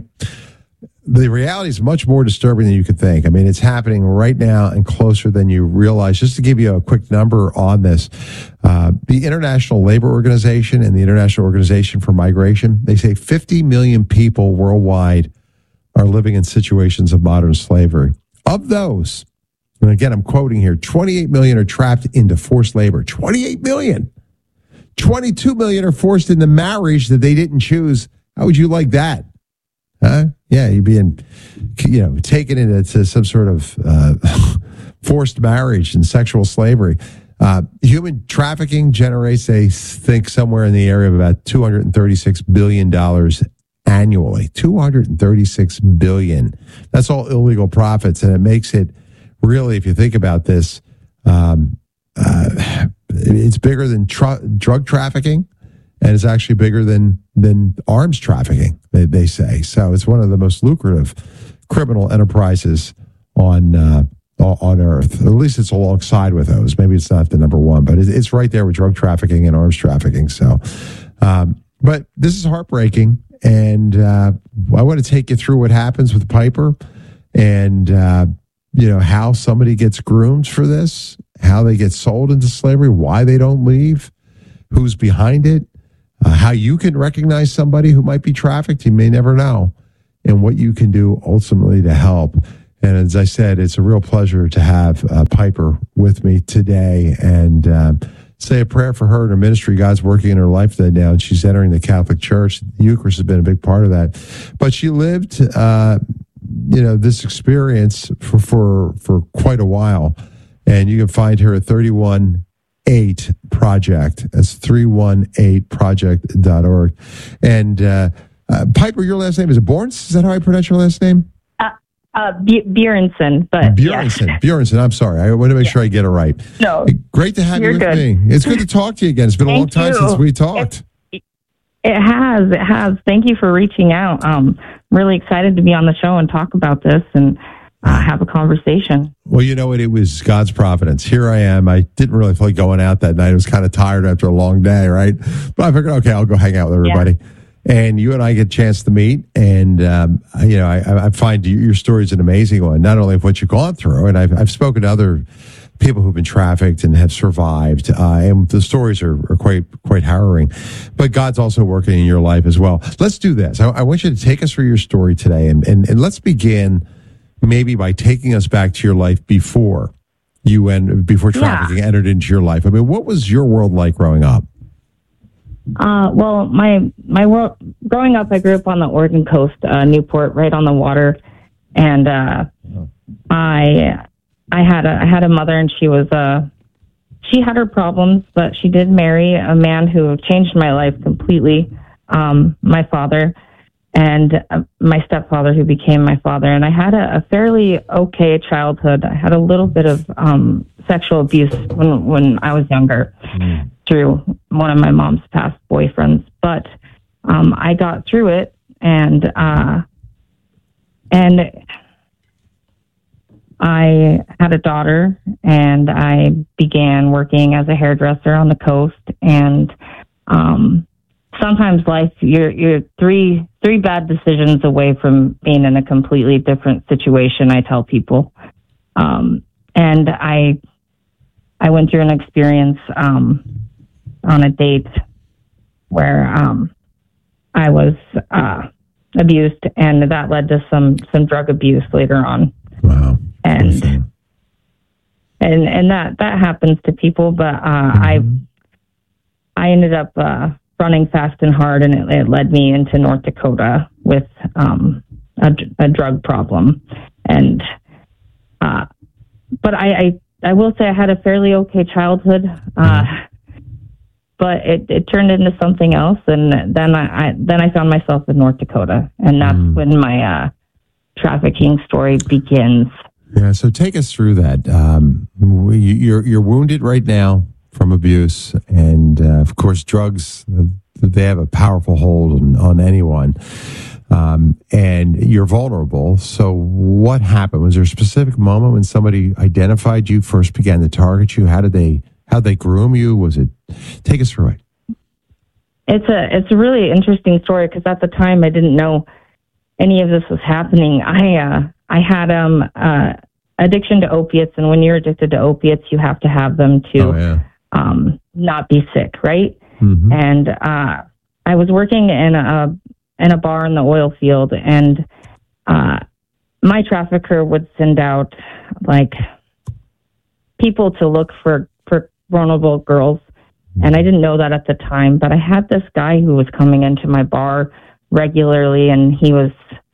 The reality is much more disturbing than you could think. I mean, it's happening right now and closer than you realize. Just to give you a quick number on this, uh, the International Labor Organization and the International Organization for Migration, they say fifty million people worldwide are living in situations of modern slavery. Of those, and again, I'm quoting here, twenty-eight million are trapped into forced labor. twenty-eight million. twenty-two million are forced into marriage that they didn't choose. How would you like that? Huh? Yeah, you're being, you know, taken into some sort of uh, forced marriage and sexual slavery. Uh, human trafficking generates, they think, somewhere in the area of about two hundred thirty-six billion dollars annually. two hundred thirty-six billion dollars. That's all illegal profits, and it makes it really, if you think about this, um, uh, it's bigger than tr- drug trafficking, and it's actually bigger than than arms trafficking. They, they say so. It's one of the most lucrative criminal enterprises on uh, on earth. At least it's alongside with those. Maybe it's not the number one, but it, it's right there with drug trafficking and arms trafficking. So, um, but this is heartbreaking, and uh, I want to take you through what happens with Piper, and uh, you know how somebody gets groomed for this, how they get sold into slavery, why they don't leave, who's behind it, uh, how you can recognize somebody who might be trafficked. You may never know, and what you can do ultimately to help. And as I said, it's a real pleasure to have uh, Piper with me today, and uh, say a prayer for her and her ministry. God's working in her life today now, and she's entering the Catholic Church. The Eucharist has been a big part of that. But she lived, uh, you know, this experience for, for, for quite a while. And you can find her at thirty-one eight Project. That's three one eight project dot org. And uh, uh, Piper, your last name is it Borns? Is that how I pronounce your last name? Uh, B- Bjornson, but Bjornson, yeah. Bjornson. I'm sorry. I want to make yeah. sure I get it right. No, great to have you're you with good. me. It's good to talk to you again. It's been a long time you. since we talked. It, it has. It has. Thank you for reaching out. Um, really excited to be on the show and talk about this and uh, have a conversation. Well, you know what? It was God's providence. Here I am. I didn't really feel like going out that night. I was kind of tired after a long day, right? But I figured, okay, I'll go hang out with everybody. Yeah. And you and I get a chance to meet, and um, you know, I, I find your story is an amazing one. Not only of what you've gone through, and I've I've spoken to other people who've been trafficked and have survived, uh, and the stories are, are quite quite harrowing. But God's also working in your life as well. Let's do this. I, I want you to take us through your story today, and, and and let's begin maybe by taking us back to your life before you and before trafficking yeah. entered into your life. I mean, what was your world like growing up? Uh, well, my my world growing up, I grew up on the Oregon coast, uh, Newport, right on the water, and uh, I I had a I had a mother, and she was uh she had her problems, but she did marry a man who changed my life completely. Um, my father and uh, my stepfather, who became my father, and I had a, a fairly okay childhood. I had a little bit of um, sexual abuse when when I was younger. Mm. Through one of my mom's past boyfriends, but um, I got through it, and uh, and I had a daughter, and I began working as a hairdresser on the coast. And um, sometimes life, you're you're three three bad decisions away from being in a completely different situation. I tell people, um, and I I went through an experience. Um, on a date where um, I was uh, abused, and that led to some, some drug abuse later on. Wow. And okay. and and that, that happens to people, but uh, mm-hmm. I I ended up uh, running fast and hard, and it, it led me into North Dakota with um, a, a drug problem. And uh, but I, I I will say I had a fairly okay childhood. Uh, mm-hmm. But it, it turned into something else, and then I, I then I found myself in North Dakota, and that's mm. when my uh, trafficking story begins. Yeah, so take us through that. Um, you're you're wounded right now from abuse, and uh, of course, drugs, they have a powerful hold on, on anyone, um, and you're vulnerable. So, what happened? Was there a specific moment when somebody identified you, first began to target you? How did they? How'd they groom you? Was it? Take us through it. It's a it's a really interesting story, because at the time I didn't know any of this was happening. I uh, I had um uh, addiction to opiates, and when you're addicted to opiates, you have to have them to oh, yeah. um, not be sick, right? Mm-hmm. And uh, I was working in a in a bar in the oil field, and uh, my trafficker would send out like people to look for for vulnerable girls. And I didn't know that at the time, but I had this guy who was coming into my bar regularly, and he was,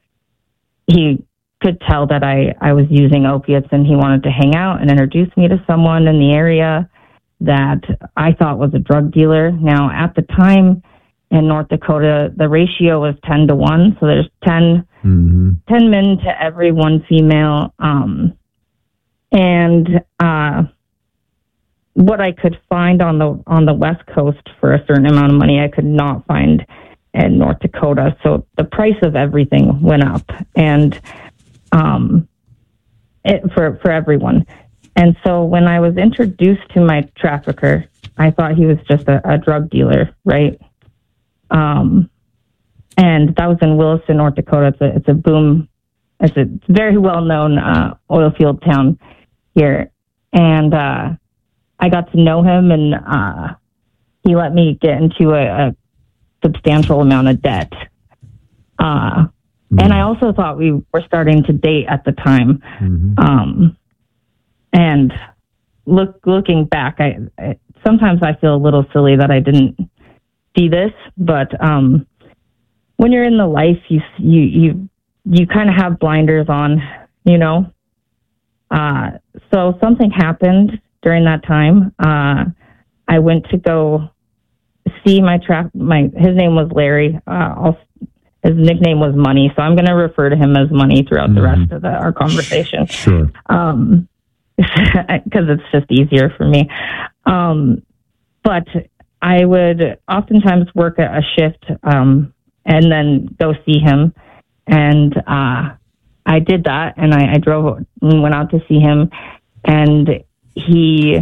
he could tell that I, I was using opiates, and he wanted to hang out and introduce me to someone in the area that I thought was a drug dealer. Now, at the time in North Dakota, the ratio was ten to one. So there's ten, mm-hmm. ten men to every one female. Um, and, uh, what I could find on the on the West Coast for a certain amount of money, I could not find in North Dakota. So the price of everything went up, and um, it, for for everyone. And so when I was introduced to my trafficker, I thought he was just a, a drug dealer, right? Um, and that was in Williston, North Dakota. It's a it's a boom. It's a very well known uh, oil field town here, and uh, I got to know him, and uh, he let me get into a, a substantial amount of debt. Uh, mm-hmm. And I also thought we were starting to date at the time. Mm-hmm. Um, and look, looking back, I, I sometimes I feel a little silly that I didn't see this, but um, when you're in the life, you you you you kind of have blinders on, you know. Uh, so something happened during that time. Uh, I went to go see my trap. My his name was Larry. Uh, I'll, his nickname was Money, so I'm going to refer to him as Money throughout mm-hmm. the rest of the, our conversation. Sure. Um, because it's just easier for me. Um, but I would oftentimes work a, a shift um, and then go see him. And uh, I did that, and I, I drove and went out to see him. And he,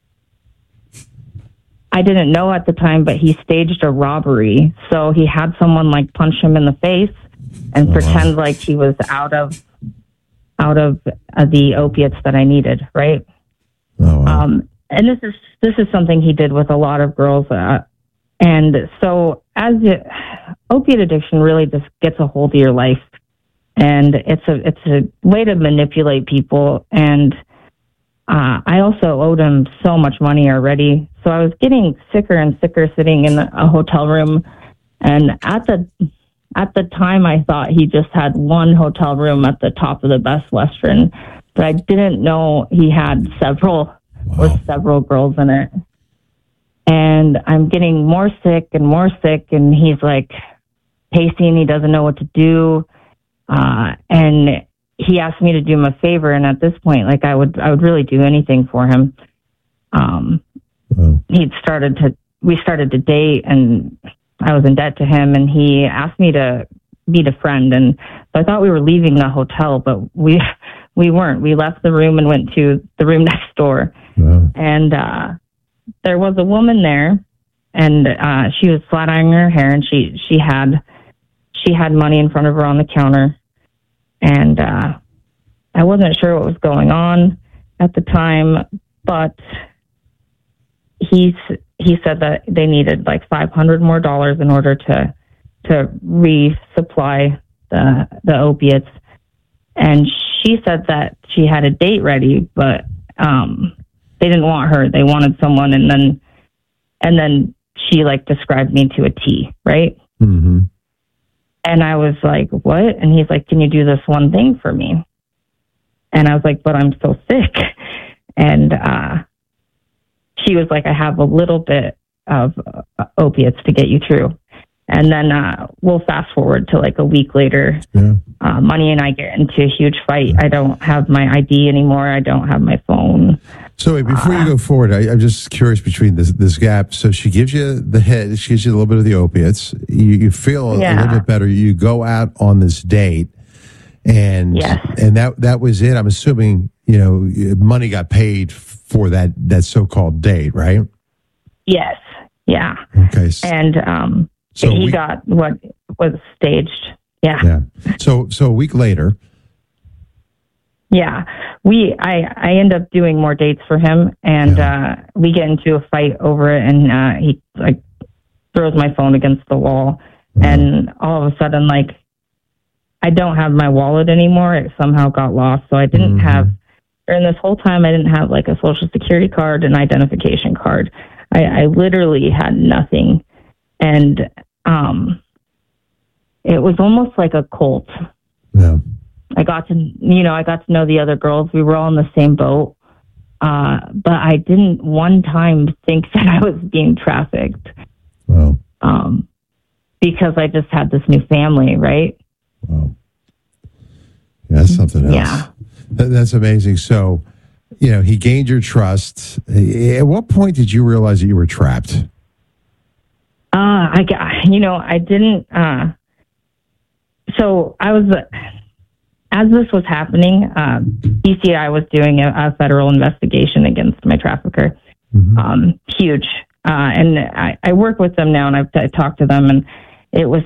I didn't know at the time, but he staged a robbery. So he had someone like punch him in the face and oh, pretend wow. like he was out of out of uh, the opiates that I needed, right? Oh, wow. Um, and this is this is something he did with a lot of girls. Uh, and so as it, opiate addiction really just gets a hold of your life, and it's a it's a way to manipulate people. And uh, I also owed him so much money already, so I was getting sicker and sicker sitting in a hotel room. And at the At the time, I thought he just had one hotel room at the top of the Best Western, but I didn't know he had several wow. with several girls in it. And I'm getting more sick and more sick, and he's like pacing. He doesn't know what to do, uh, and he asked me to do him a favor. And at this point, like I would, I would really do anything for him. Um, wow. He'd started to, we started to date, and I was in debt to him, and he asked me to meet a friend. And so I thought we were leaving the hotel, but we we weren't. We left the room and went to the room next door. Wow. And uh, there was a woman there, and uh, she was flat ironing her hair, and she she had she had money in front of her on the counter. And uh, I wasn't sure what was going on at the time, but he's. He said that they needed like five hundred more dollars in order to to resupply the the opiates, and she said that she had a date ready, but um, they didn't want her. They wanted someone, and then and then she like described me to a T, right? Mm-hmm. And I was like, "What?" And he's like, "Can you do this one thing for me?" And I was like, "But I'm so sick," and uh, she was like, I have a little bit of uh, opiates to get you through. And then uh, we'll fast forward to like a week later. Yeah. Uh, Money and I get into a huge fight. I don't have my I D anymore. I don't have my phone. So wait, before uh, you go forward, I, I'm just curious between this this gap. So she gives you the hit. She gives you a little bit of the opiates. You, you feel a, yeah. a little bit better. You go out on this date. And yes. and that that was it. I'm assuming, you know, money got paid for that, that so-called date, right? Yes. Yeah. Okay. And um, so he we, got what was staged. Yeah. Yeah. So so a week later. Yeah. We I, I end up doing more dates for him, and yeah. uh, we get into a fight over it, and uh, he like throws my phone against the wall, mm-hmm. and all of a sudden, like, I don't have my wallet anymore. It somehow got lost. So I didn't mm-hmm. have, during this whole time, I didn't have like a social security card, an identification card. I, I literally had nothing. And um, it was almost like a cult. Yeah. I got to, you know, I got to know the other girls. We were all in the same boat. Uh, but I didn't one time think that I was being trafficked. Wow. Um, because I just had this new family, right? Wow. Yeah, that's something else. Yeah. That, that's amazing. So, you know, he gained your trust. At what point did you realize that you were trapped? Uh, I, g- you know, I didn't. Uh, so I was, uh, as this was happening, uh, B C I was doing a, a federal investigation against my trafficker. Mm-hmm. Um, huge. Uh, and I, I work with them now, and I've I talked to them, and it was,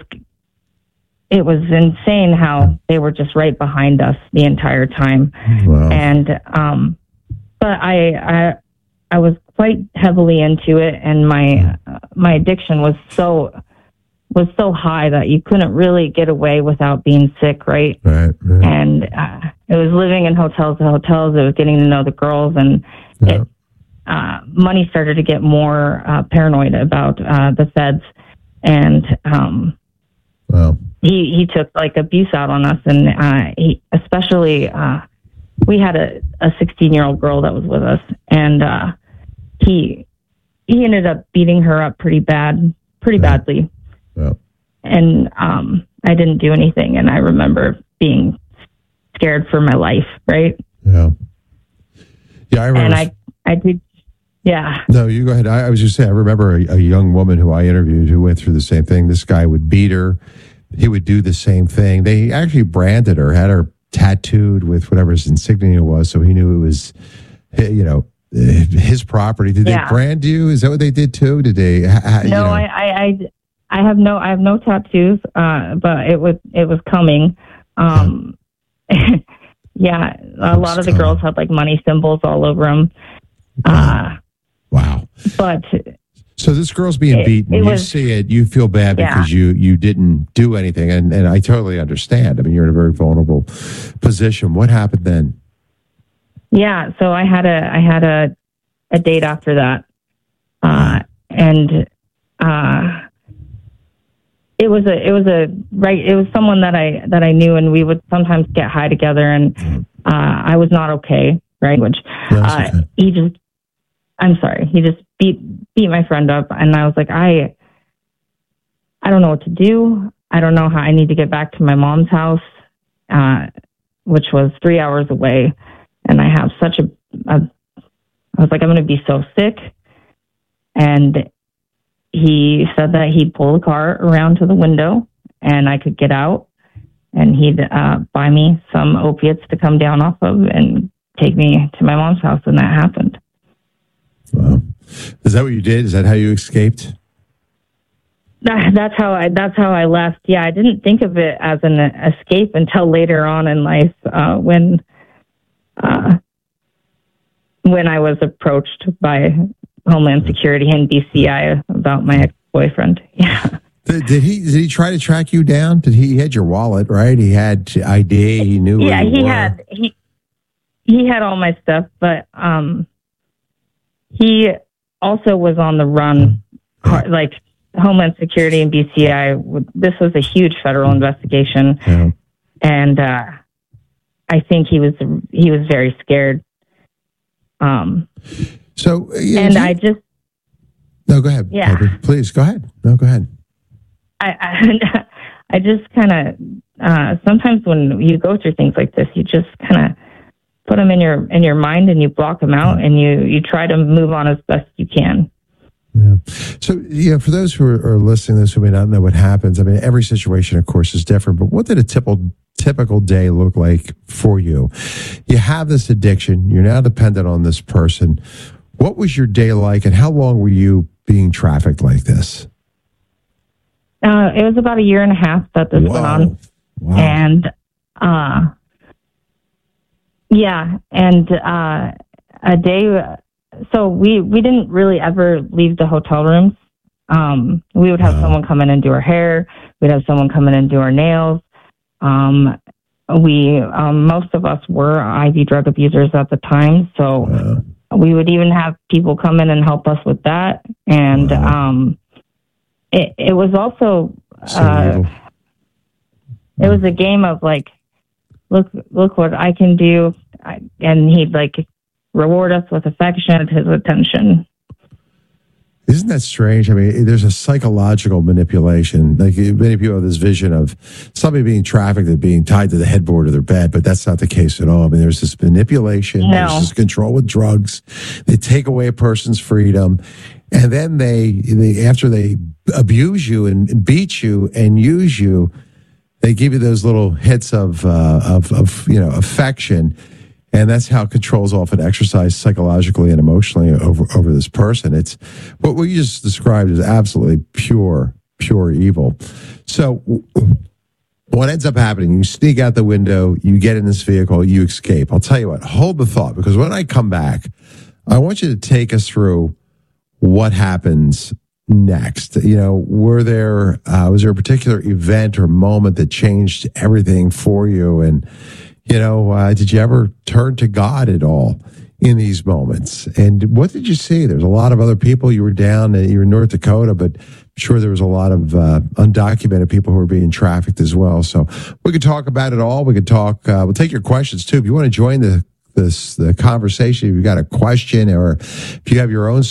it was insane how they were just right behind us the entire time. Wow. And, um, but I, I, I was quite heavily into it, and my uh, my addiction was so was so high that you couldn't really get away without being sick, right? Right. right. And uh, it was living in hotels to hotels. It was getting to know the girls, and Yeah. it, uh, money started to get more uh, paranoid about uh, the feds, and um, Wow. he he took like abuse out on us, and uh, he especially uh, we had a a sixteen year old girl that was with us, and. Uh, He he ended up beating her up pretty bad, pretty badly. Yeah. And um, I didn't do anything. And I remember being scared for my life, right? Yeah. Yeah, I remember. And I, I did, yeah. No, you go ahead. I, I was just saying, I remember a, a young woman who I interviewed who went through the same thing. This guy would beat her. He would do the same thing. They actually branded her, had her tattooed with whatever his insignia was, so he knew it was, you know, his property. Did Yeah. they brand you? Is that what they did too? Did they? Ha, No, you know? I, I, I, I have no, I have no tattoos, uh, but it was, it was coming. Um, yeah, a lot of the girls had like money symbols all over them. Uh, wow. But So this girl's being It- beaten. it You was- see it. You feel bad Yeah. because you you didn't do anything, and and I totally understand. I mean, you're in a very vulnerable position. What happened then? yeah, so I had a, I had a, a date after that. Uh, and, uh, it was a, it was a, right. It was someone that I, that I knew, and we would sometimes get high together, and, uh, I was not okay. Right. Which, uh, okay. he just, I'm sorry. He just beat, beat my friend up. And I was like, I, I don't know what to do. I don't know how I need to get back to my mom's house, uh, which was three hours away. And I have such a, a I was like, I'm going to be so sick. And he said that he'd pull the car around to the window and I could get out, and he'd uh, buy me some opiates to come down off of and take me to my mom's house. And that happened. Wow. Is that what you did? Is that how you escaped? That, that's how I, that's how I left. Yeah. I didn't think of it as an escape until later on in life, uh, when, uh, when I was approached by Homeland Security and B C I about my ex-boyfriend. Yeah. Did, did he did he try to track you down? Did he, he had your wallet, right? He had I D. He knew. Yeah, where you he were. had he he had all my stuff, but um, he also was on the run. Like Homeland Security and B C I. This was a huge federal investigation, Yeah. and uh, I think he was he was very scared. Um. So, yeah, and you- I just No, go ahead. Yeah. Piper. Please go ahead. No, go ahead. I I, I just kind of uh, sometimes when you go through things like this, you just kind of put them in your in your mind and you block them out, and you you try to move on as best you can. Yeah. So, yeah, for those who are, are listening to this who may not know what happens, I mean, every situation, of course, is different, but what did a typical typical day look like for you? You have this addiction. You're now dependent on this person. What was your day like, and how long were you being trafficked like this? Uh, it was about a year and a half that this went on, Wow. and uh, yeah, and uh, a day. So we we didn't really ever leave the hotel rooms. Um, we would have someone come in and do our hair. We'd have someone come in and do our nails. Um, we um, most of us were I V drug abusers at the time, so we would even have people come in and help us with that. And um, it it was also uh, it was a game of like, look look what I can do, I, and he'd like reward us with affection, his attention. Isn't that strange? I mean, there's a psychological manipulation. Like many people have this vision of somebody being trafficked and being tied to the headboard of their bed, but that's not the case at all. I mean, there's this manipulation, No. there's this control with drugs. They take away a person's freedom, and then they, they after they abuse you and beat you and use you, they give you those little hits of uh, of, of you know affection. And that's how control's often exercised psychologically and emotionally over, over this person. It's what we just described as absolutely pure, pure evil. So what ends up happening, you sneak out the window, you get in this vehicle, you escape. I'll tell you what, hold the thought, because when I come back, I want you to take us through what happens next. You know, were there, uh, was there a particular event or moment that changed everything for you? And You know, uh, did you ever turn to God at all in these moments? And what did you see? There's a lot of other people. You were down, you were in North Dakota, but I'm sure there was a lot of uh, undocumented people who were being trafficked as well. So we could talk about it all. We could talk, uh, we'll take your questions too. If you want to join the this the conversation, if you've got a question or if you have your own